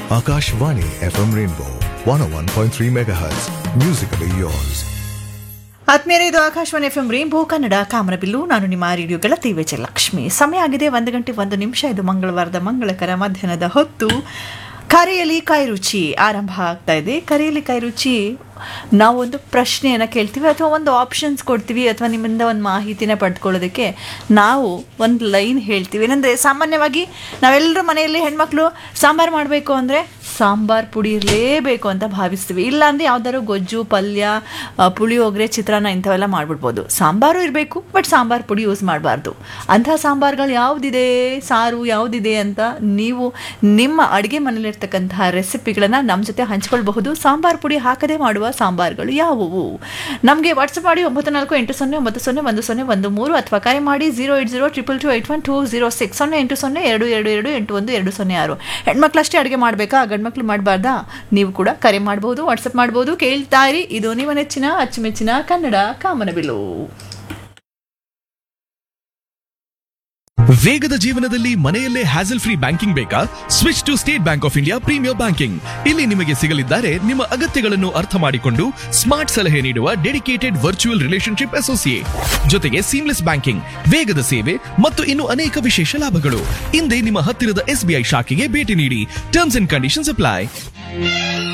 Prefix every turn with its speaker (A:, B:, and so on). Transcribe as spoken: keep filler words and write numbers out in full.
A: Akashvani F M Rainbow one oh one point three megahertz. Musically yours.
B: ಆತ್ಮೀಯರೇ, ಇದು Akashvani F M rainbow Kannada ಕಾಮನಬಿಲ್ಲು. ನಾನು ನಿಮ್ಮ radio ಗೆಳತಿ ವಿಜಯಲಕ್ಷ್ಮಿ. ಸಮಯ ಆಗಿದೆ ಒಂದು ಗಂಟೆ ಒಂದು ನಿಮಿಷ. ಇದು ಮಂಗಳವಾರದ ಮಂಗಳಕರ ಮಧ್ಯಾಹ್ನದ ಹೊತ್ತು. ಕರೆಯಲಿ ಕೈರುಚಿ ಆರಂಭ ಆಗ್ತಾ ಇದೆ. ಕರೆಯಲಿ ಕೈರುಚಿ ನಾವೊಂದು ಪ್ರಶ್ನೆಯನ್ನು ಕೇಳ್ತೀವಿ ಅಥವಾ ಒಂದು ಆಪ್ಷನ್ಸ್ ಕೊಡ್ತೀವಿ ಅಥವಾ ನಿಮ್ಮಿಂದ ಒಂದು ಮಾಹಿತಿನ ಪಡ್ಕೊಳ್ಳೋದಕ್ಕೆ ನಾವು ಒಂದು ಲೈನ್ ಹೇಳ್ತೀವಿ. ಏನಂದರೆ, ಸಾಮಾನ್ಯವಾಗಿ ನಾವೆಲ್ಲರೂ ಮನೆಯಲ್ಲಿ ಹೆಣ್ಮಕ್ಳು ಸಾಂಬಾರು ಮಾಡಬೇಕು ಅಂದರೆ ಸಾಂಬಾರು ಪುಡಿ ಇರಲೇಬೇಕು ಅಂತ ಭಾವಿಸ್ತೀವಿ. ಇಲ್ಲಾಂದರೆ ಯಾವ್ದಾದ್ರು ಗೊಜ್ಜು, ಪಲ್ಯ, ಪುಳಿಯೋಗರೆ, ಚಿತ್ರಾನ್ನ ಇಂಥವೆಲ್ಲ ಮಾಡಿಬಿಡ್ಬೋದು. ಸಾಂಬಾರು ಇರಬೇಕು, ಬಟ್ ಸಾಂಬಾರು ಪುಡಿ ಯೂಸ್ ಮಾಡಬಾರ್ದು. ಅಂಥ ಸಾಂಬಾರುಗಳು ಯಾವುದಿದೆ, ಸಾರು ಯಾವುದಿದೆ ಅಂತ ನೀವು ನಿಮ್ಮ ಅಡುಗೆ ಮನೇಲಿರ್ತಕ್ಕಂತಹ ರೆಸಿಪಿಗಳನ್ನು ನಮ್ಮ ಜೊತೆ ಹಂಚ್ಕೊಳ್ಬಹುದು. ಸಾಂಬಾರು ಪುಡಿ ಹಾಕದೆ ಮಾಡುವ ಸಾಂಬಾರುಗಳು ಯಾವುವು? ನಮಗೆ ವಾಟ್ಸಪ್ ಮಾಡಿ ಒಂಬತ್ತು ನಾಲ್ಕು ಎಂಟು ಸೊನ್ನೆ ಒಂಬತ್ತು ಸೊನ್ನೆ ಒಂದು ಸೊನ್ನೆ ಒಂದು ಮೂರು ಅಥವಾ ಕರೆ ಮಾಡಿ zero eight zero triple to eight one two zero six ಸೊನ್ನೆ ಎಂಟು ಸೊನ್ನೆ ಎರಡು ಎರಡು ಎರಡು ಎಂಟು ಒಂದು ಎರಡು ಸೊನ್ನೆ ಆರು. ಹೆಣ್ಮಕ್ಳಷ್ಟೇ ಅಡುಗೆ ಮಾಡಬೇಕಾ, ಗಂಡ್ಮಕ್ಳು ಮಾಡಬಾರ್ದಾ? ನೀವು ಕೂಡ ಕರೆ ಮಾಡ್ಬೋದು, ವಾಟ್ಸಪ್ ಮಾಡ್ಬೋದು. ಕೇಳ್ತಾ ಇರಿ, ಇದು ನಿಮ್ಮ ನೆಚ್ಚಿನ ಅಚ್ಚುಮೆಚ್ಚಿನ ಕನ್ನಡ ಕಾಮನಬಿಲ್ಲು.
C: ವೇಗದ ಜೀವನದಲ್ಲಿ ಮನೆಯಲ್ಲೇ ಹ್ಯಾಸಲ್ ಫ್ರೀ ಬ್ಯಾಂಕಿಂಗ್ ಬೇಕಾ? Switch to state bank of India premier banking. ಇಲ್ಲಿ ನಿಮಗೆ ಸಿಗಲಿದ್ದಾರೆ ನಿಮ್ಮ ಅಗತ್ಯಗಳನ್ನು ಅರ್ಥ ಮಾಡಿಕೊಂಡು ಸ್ಮಾರ್ಟ್ ಸಲಹೆ ನೀಡುವ ಡೆಡಿಕೇಟೆಡ್ ವರ್ಚುವಲ್ ರಿಲೇಶನ್ಶಿಪ್ ಅಸೋಸಿಯೇಟ್, ಜೊತೆಗೆ ಸೀಮ್ಲೆಸ್ ಬ್ಯಾಂಕಿಂಗ್, ವೇಗದ ಸೇವೆ ಮತ್ತು ಇನ್ನು ಅನೇಕ ವಿಶೇಷ ಲಾಭಗಳು. ಹಿಂದೆ ನಿಮ್ಮ ಹತ್ತಿರದ ಎಸ್ಬಿಐ ಶಾಖೆಗೆ ಭೇಟಿ ನೀಡಿ. Terms and conditions apply.